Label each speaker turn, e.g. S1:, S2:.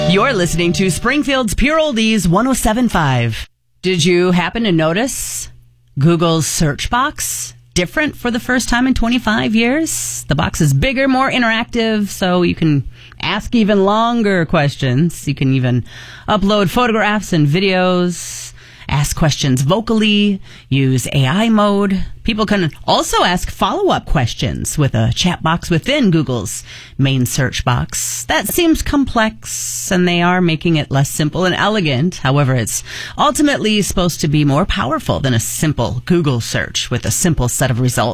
S1: You're listening to Springfield's Pure Oldies 107.5. Did you happen to notice Google's search box different for the first time in 25 years? The box is bigger, more interactive, so you can ask even longer questions. You can even upload photographs and videos, ask questions vocally, use AI mode. People can also ask follow-up questions with a chat box within Google's main search box. That seems complex, and they are making it less simple and elegant. However, it's ultimately supposed to be more powerful than a simple Google search with a simple set of results.